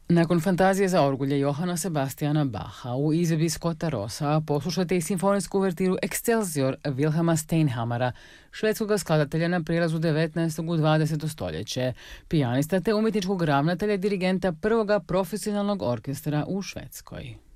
Nakon fantazije za orgulje Johana Sebastiana Bacha u izvedbi Scotta Rossa poslušajte i simfonijsku uvertiru Excelsior Wilhelma Steinhammara, švedskog skladatelja na prijelazu 19. u 20. stoljeće, pijanista te umjetničkog ravnatelja i dirigenta prvoga profesionalnog orkestra u Švedskoj.